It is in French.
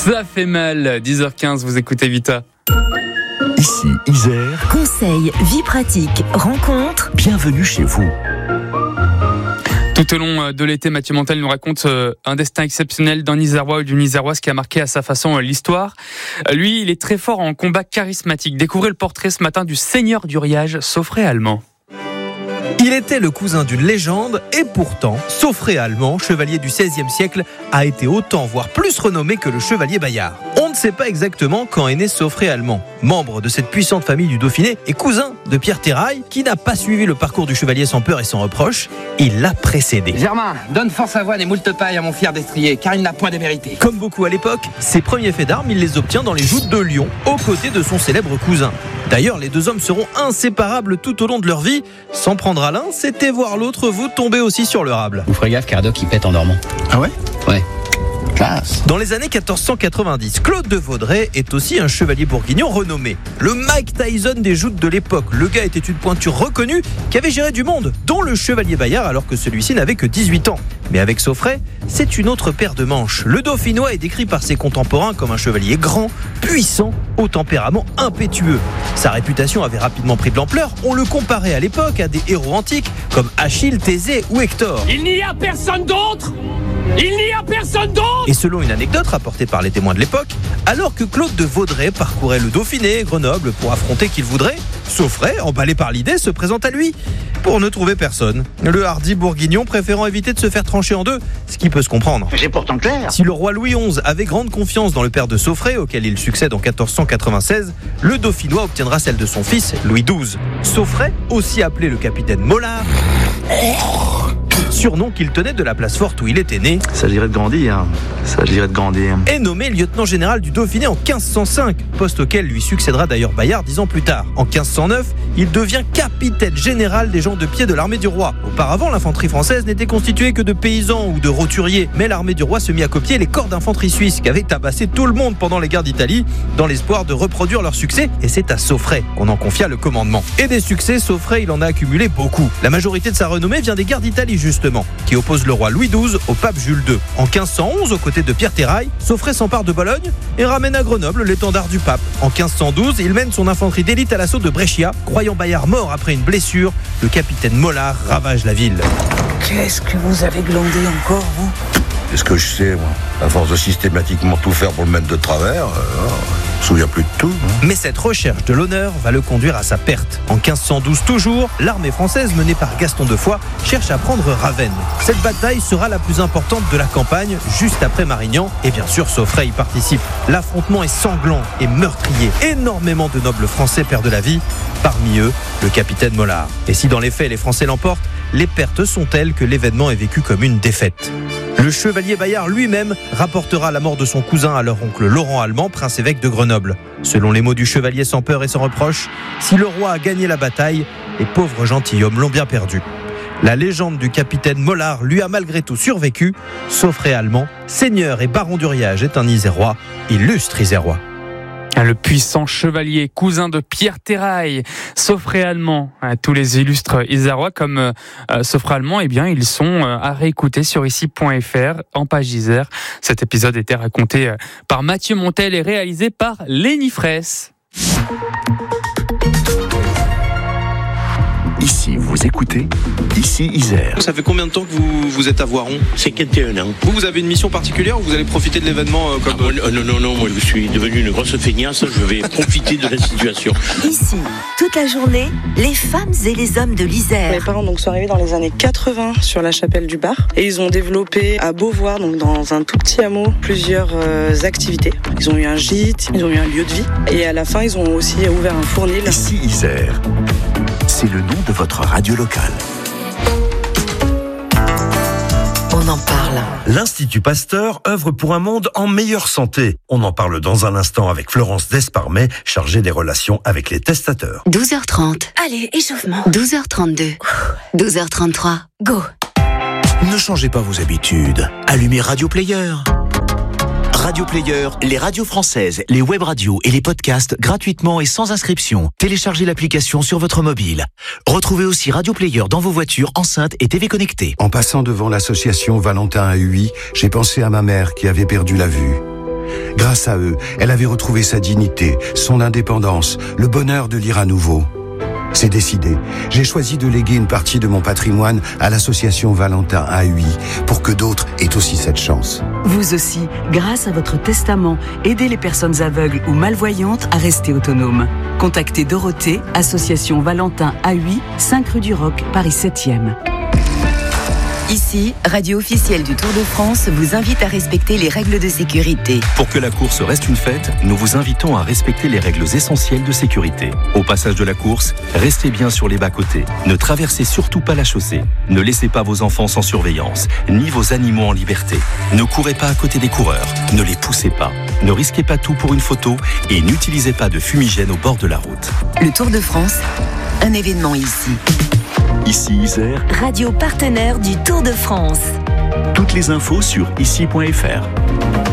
Ça fait mal. 10h15, vous écoutez Vita. Ici Isère. Conseils, vie pratique, rencontres. Bienvenue chez vous. Tout au long de l'été, Mathieu Montel nous raconte un destin exceptionnel d'un Isérois ou d'une Iséroise qui a marqué à sa façon l'histoire. Lui, il est très fort en combat charismatique. Découvrez le portrait ce matin du seigneur du riage, Saufré Allemand. Il était le cousin d'une légende et pourtant, Saufré Allemand, chevalier du XVIe siècle, a été autant, voire plus renommé que le chevalier Bayard. On ne sait pas exactement quand est né Saufré Allemand, membre de cette puissante famille du Dauphiné et cousin de Pierre Terrail, qui n'a pas suivi le parcours du chevalier sans peur et sans reproche, il l'a précédé. Germain, donne force à voix et moult paille à mon fier destrier, car il n'a point démérité. Comme beaucoup à l'époque, ses premiers faits d'armes, il les obtient dans les joutes de Lyon, aux côtés de son célèbre cousin. D'ailleurs, les deux hommes seront inséparables tout au long de leur vie. S'en prendre à l'un, c'était voir l'autre vous tomber aussi sur le rable. Vous ferez gaffe, Cardoc, il pète en dormant. Ah ouais ? Ouais. Classe. Dans les années 1490, Claude de Vaudrey est aussi un chevalier bourguignon renommé. Le Mike Tyson des joutes de l'époque. Le gars était une pointure reconnue qui avait géré du monde, dont le chevalier Bayard alors que celui-ci n'avait que 18 ans. Mais avec Saufré, c'est une autre paire de manches. Le Dauphinois est décrit par ses contemporains comme un chevalier grand, puissant, au tempérament impétueux. Sa réputation avait rapidement pris de l'ampleur. On le comparait à l'époque à des héros antiques comme Achille, Thésée ou Hector. Il n'y a personne d'autre ! Il n'y a personne d'autre ! Et selon une anecdote rapportée par les témoins de l'époque, alors que Claude de Vaudrey parcourait le Dauphiné et Grenoble pour affronter qui le voudrait, Saufré, emballé par l'idée, se présente à lui pour ne trouver personne. Le hardi bourguignon préférant éviter de se faire trancher en deux, ce qui peut se comprendre. C'est pourtant clair. Si le roi Louis XI avait grande confiance dans le père de Saufré, auquel il succède en 1496, le Dauphinois obtiendra celle de son fils, Louis XII. Saufré, aussi appelé le capitaine Mollard, surnom qu'il tenait de la place forte où il était né, S'agirait de grandir. est nommé lieutenant général du Dauphiné en 1505, poste auquel lui succédera d'ailleurs Bayard 10 ans plus tard. En 1509, il devient capitaine général des gens de pied de l'armée du roi. Auparavant, l'infanterie française n'était constituée que de paysans ou de roturiers, mais l'armée du roi se mit à copier les corps d'infanterie suisse qui avaient tabassé tout le monde pendant les guerres d'Italie, dans l'espoir de reproduire leur succès, et c'est à Saufré qu'on en confia le commandement. Et des succès, Saufré, il en a accumulé beaucoup. La majorité de sa renommée vient des guerres d'Italie justement, qui opposent le roi Louis XII au pape Jules II. En 1511, aux côtés de Pierre Terrail, Saufré s'empare de Bologne et ramène à Grenoble l'étendard du pape. En 1512, il mène son infanterie d'élite à l'assaut de Brescia. Croyant Bayard mort après une blessure, le capitaine Mollard ravage la ville. Qu'est-ce que vous avez glandé encore, vous ? Qu'est-ce que je sais, moi ? À force de systématiquement tout faire pour le mettre de travers, je me souviens plus de tout. Mais cette recherche de l'honneur va le conduire à sa perte. En 1512 toujours, l'armée française menée par Gaston de Foix cherche à prendre Ravenne. Cette bataille sera la plus importante de la campagne, juste après Marignan, et bien sûr Saufré y participe. L'affrontement est sanglant et meurtrier. Énormément de nobles français perdent la vie, parmi eux le capitaine Mollard. Et si dans les faits les Français l'emportent, les pertes sont telles que l'événement est vécu comme une défaite. Le chevalier Bayard lui-même rapportera la mort de son cousin à leur oncle Laurent Allemand, prince-évêque de Grenoble. Selon les mots du chevalier sans peur et sans reproche, si le roi a gagné la bataille, les pauvres gentilshommes l'ont bien perdu. La légende du capitaine Mollard lui a malgré tout survécu. Saufré Allemand, seigneur et baron du Riage, est un Isérois, illustre Isérois. Le puissant chevalier, cousin de Pierre Terrail, Saufré Allemand. Tous les illustres Isérois comme Saufré Allemand, eh bien, ils sont à réécouter sur ici.fr en page Isère. Cet épisode était raconté par Mathieu Montel et réalisé par Léni Fraisse. Ici, vous écoutez Ici Isère. Ça fait combien de temps que vous êtes à Voiron ? 51 ans. Vous avez une mission particulière ou vous allez profiter de l'événement comme... Non, moi je suis devenu une grosse feignasse, je vais profiter de la situation. Ici, toute la journée, les femmes et les hommes de l'Isère. Mes parents sont arrivés dans les années 80 sur la chapelle du Bar et ils ont développé à Beauvoir, donc dans un tout petit hameau, plusieurs activités. Ils ont eu un gîte, ils ont eu un lieu de vie et à la fin ils ont aussi ouvert un fournil. Ici Isère. C'est le nom de votre radio locale. On en parle. L'Institut Pasteur œuvre pour un monde en meilleure santé. On en parle dans un instant avec Florence Desparmet, chargée des relations avec les testateurs. 12h30. Allez, échauffement. 12h32. 12h33. Go. Ne changez pas vos habitudes. Allumez Radio Player. Radio Player, les radios françaises, les web radios et les podcasts gratuitement et sans inscription. Téléchargez l'application sur votre mobile. Retrouvez aussi Radio Player dans vos voitures, enceintes et TV connectées. En passant devant l'association Valentin à Huy, j'ai pensé à ma mère qui avait perdu la vue. Grâce à eux, elle avait retrouvé sa dignité, son indépendance, le bonheur de lire à nouveau. C'est décidé. J'ai choisi de léguer une partie de mon patrimoine à l'association Valentin AUI pour que d'autres aient aussi cette chance. Vous aussi, grâce à votre testament, aidez les personnes aveugles ou malvoyantes à rester autonomes. Contactez Dorothée, association Valentin AUI, 5 rue du Roc, Paris 7e. Ici, radio officielle du Tour de France vous invite à respecter les règles de sécurité. Pour que la course reste une fête, nous vous invitons à respecter les règles essentielles de sécurité. Au passage de la course, restez bien sur les bas-côtés. Ne traversez surtout pas la chaussée. Ne laissez pas vos enfants sans surveillance, ni vos animaux en liberté. Ne courez pas à côté des coureurs. Ne les poussez pas. Ne risquez pas tout pour une photo et n'utilisez pas de fumigène au bord de la route. Le Tour de France, un événement ici. Ici Isère, Radio partenaire du Tour de France. toutes les infos sur ici.fr.